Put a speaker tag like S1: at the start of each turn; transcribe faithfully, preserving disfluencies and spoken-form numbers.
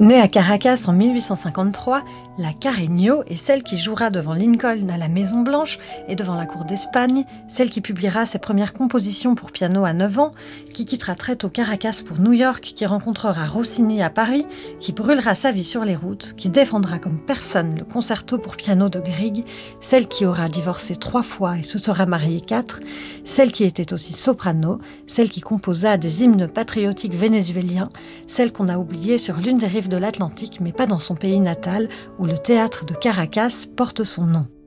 S1: Née à Caracas en mille huit cent cinquante-trois, la Carreño est celle qui jouera devant Lincoln à la Maison-Blanche et devant la cour d'Espagne, celle qui publiera ses premières compositions pour piano à neuf ans, qui quittera très tôt Caracas pour New York, qui rencontrera Rossini à Paris, qui brûlera sa vie sur les routes, qui défendra comme personne le concerto pour piano de Grieg, celle qui aura divorcé trois fois et se sera mariée quatre, celle qui était aussi soprano, celle qui composa des hymnes patriotiques vénézuéliens, celle qu'on a oubliée sur l'une des rives de l'Atlantique, mais pas dans son pays natal, où le théâtre de Caracas porte son nom.